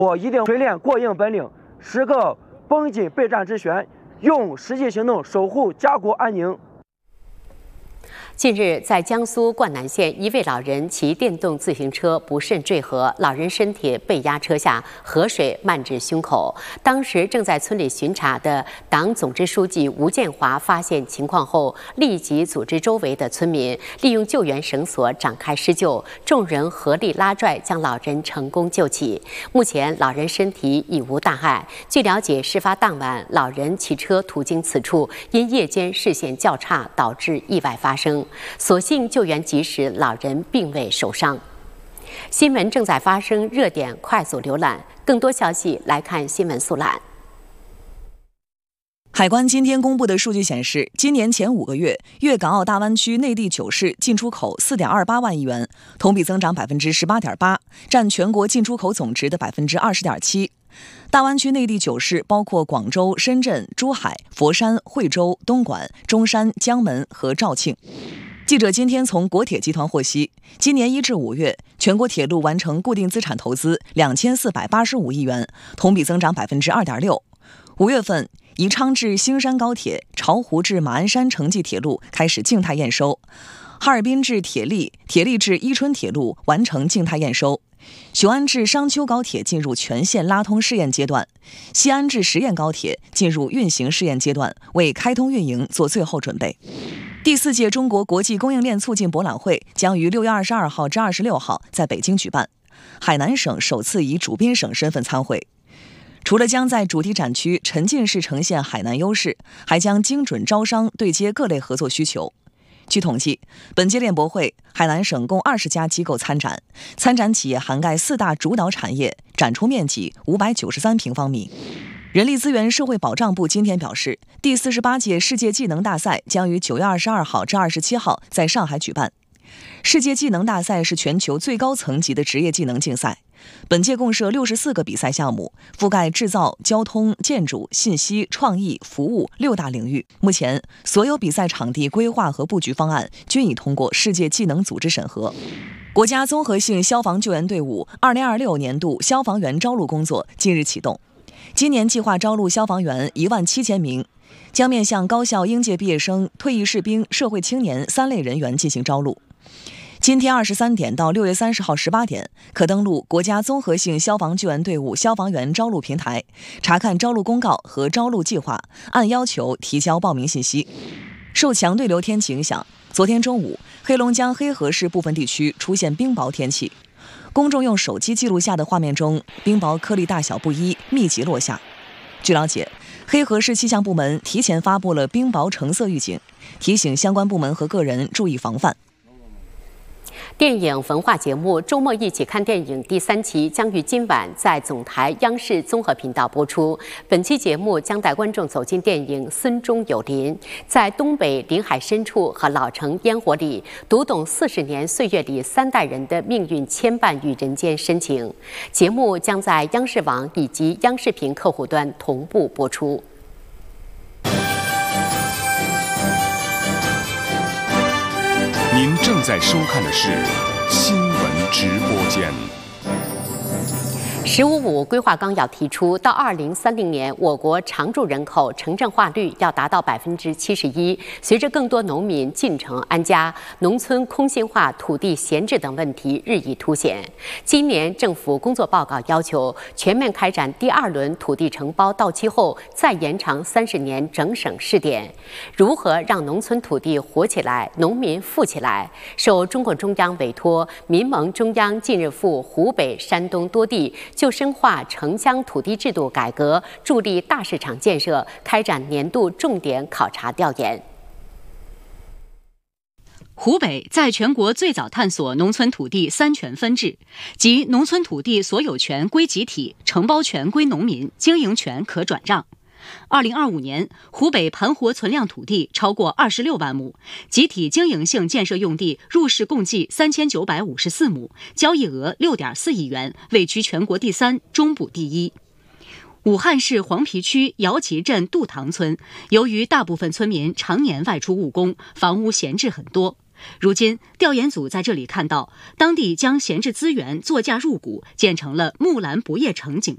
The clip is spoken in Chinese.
我一定锤炼过硬本领，时刻绷紧备战之弦，用实际行动守护家国安宁。 近日，在江苏灌南县，一位老人骑电动自行车不慎坠河，老人身体被压车下，河水漫至胸口。当时正在村里巡查的党总支书记吴建华发现情况后，立即组织周围的村民利用救援绳索展开施救，众人合力拉拽，将老人成功救起。目前，老人身体已无大碍。据了解，事发当晚，老人骑车途经此处，因夜间视线较差，导致意外发生。所幸救援及时，老人并未受伤。新闻正在发生，热点快速浏览。更多消息来看新闻速览。 海关今天公布的数据显示，今年前5个月，粤港澳大湾区内地9市进出口4.28万亿元，同比增长18.8%，占全国进出口总值的20.7%。大湾区内地9市包括广州、深圳、珠海、佛山、惠州、东莞、中山、江门和肇庆。记者今天从国铁集团获悉，今年1至5月，全国铁路完成固定资产投资2485亿元，同比增长2.6%。5月份，宜昌至兴山高铁、巢湖至马鞍山城际铁路开始静态验收，哈尔滨至铁力、铁力至伊春铁路完成静态验收，雄安至商丘高铁进入全线拉通试验阶段，西安至十堰高铁进入运行试验阶段，为开通运营做最后准备。第4届中国国际供应链促进博览会将于6月22号至26号在北京举办，海南省首次以主宾省身份参会。除了将在主题展区沉浸式呈现海南优势，还将精准招商对接各类合作需求。据统计，本届链博会，海南省共20家机构参展，参展企业涵盖4大主导产业，展出面积593平方米。人力资源社会保障部今天表示，第48届世界技能大赛将于9月22号至27号在上海举办。世界技能大赛是全球最高层级的职业技能竞赛，本届共设64个比赛项目，覆盖制造、交通、建筑、信息、创意、服务6大领域。目前，所有比赛场地规划和布局方案均已通过世界技能组织审核。国家综合性消防救援队伍2026年度消防员招录工作近日启动，今年计划招录消防员17000名，将面向高校应届毕业生、退役士兵、社会青年3类人员进行招录。今天23点到6月30号18点，可登录国家综合性消防救援队伍消防员招录平台，查看招录公告和招录计划，按要求提交报名信息。受强对流天气影响，昨天中午，黑龙江黑河市部分地区出现冰雹天气。公众用手机记录下的画面中，冰雹颗粒大小不一，密集落下。据了解，黑河市气象部门提前发布了冰雹橙色预警，提醒相关部门和个人注意防范。 电影文化节目《周末一起看电影》第3期将于今晚在总台央视综合频道播出。本期节目将带观众走进电影《孙中有林》，在东北临海深处和老城烟火里，读懂40年岁月里3代人的命运牵绊与人间深情。节目将在央视网以及央视频客户端同步播出。 您正在收看的是新闻直播间。 “15+5”规划纲要提出，到2030年，我国常住人口城镇化率要达到71%。随着更多农民进城安家，农村空心化、土地闲置等问题日益凸显。今年政府工作报告要求，全面开展第2轮土地承包到期后再延长30年整省试点。如何让农村土地活起来、农民富起来？受中共中央委托，民盟中央近日赴湖北、山东多地就深化城乡土地制度改革，助力大市场建设，开展年度重点考察调研。 湖北在全国最早探索农村土地3权分置，即农村土地所有权归集体、承包权归农民、经营权可转让。2025年，湖北盘活存量土地超过26万亩，集体经营性建设用地入市共计3954亩，交易额6.4亿元，位居全国第3，中部第1。武汉市黄陂区姚集镇杜塘村，由于大部分村民常年外出务工，房屋闲置很多。如今，调研组在这里看到，当地将闲置资源作价入股，建成了木兰不夜城景